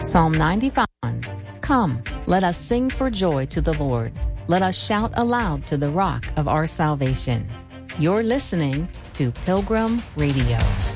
Psalm 95. Come, let us sing for joy to the Lord. Let us shout aloud to the rock of our salvation. You're listening to Pilgrim Radio.